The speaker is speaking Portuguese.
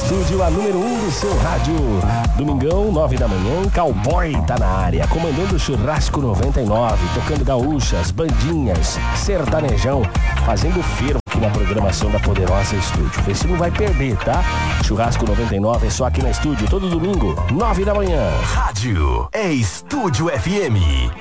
Estúdio, a número 1 do seu rádio. Domingão, 9 da manhã, Cowboy tá na área, comandando o Churrasco 99, tocando gaúchas, bandinhas, sertanejão, fazendo fervo aqui na programação da Poderosa Estúdio. Vê se não vai perder, tá? Churrasco 99 é só aqui na Estúdio, todo domingo, 9 da manhã. Rádio é Estúdio FM.